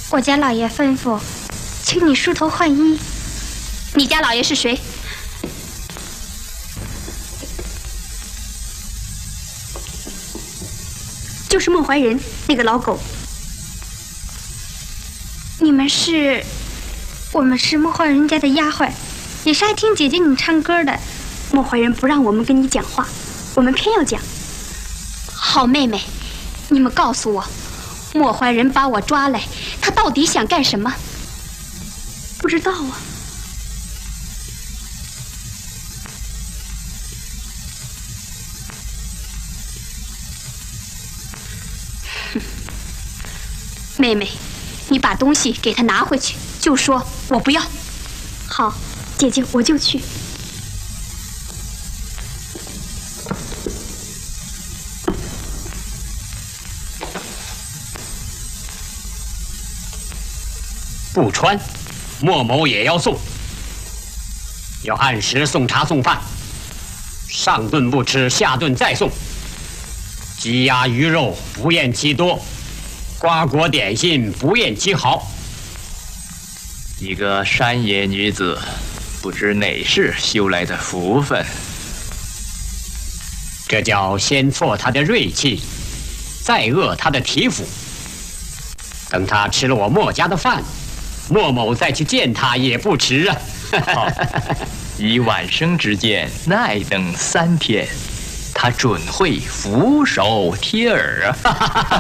我家老爷吩咐，请你梳头换衣。 你家老爷是谁？就是孟怀仁那个老狗。 你们是？我们是孟怀仁家的丫鬟，也是爱听姐姐你唱歌的。 孟怀仁不让我们跟你讲话，我们偏要讲。好妹妹，你们告诉我，孟怀仁把我抓来，他到底想干什么？ 不知道啊。 妹妹，你把东西给他拿回去，就说我不要。 好，姐姐我就去。 不穿，莫某也要送。要按时送茶送饭，上顿不吃，下顿再送。鸡鸭鱼肉不厌其多，瓜果点心不厌其好。 一个山野女子，不知哪世修来的福分。 这叫先挫她的锐气，再遏她的体肤。等她吃了我莫家的饭，莫某再去见她也不迟啊。 好，以晚生之见，耐等3天，他准会俯首帖耳啊。